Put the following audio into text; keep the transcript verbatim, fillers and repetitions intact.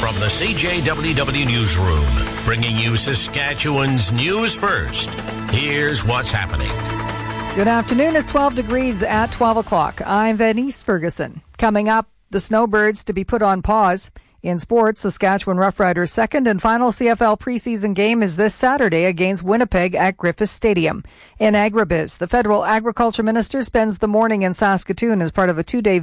from the C J W W Newsroom, bringing you Saskatchewan's news first. Here's what's happening. Good afternoon. It's twelve degrees at twelve o'clock. I'm Venice Ferguson. Coming up, the Snowbirds to be put on pause. In sports, Saskatchewan Roughriders' second and final C F L preseason game is this Saturday against Winnipeg at Griffith Stadium. In Agribiz, the federal agriculture minister spends the morning in Saskatoon as part of a two-day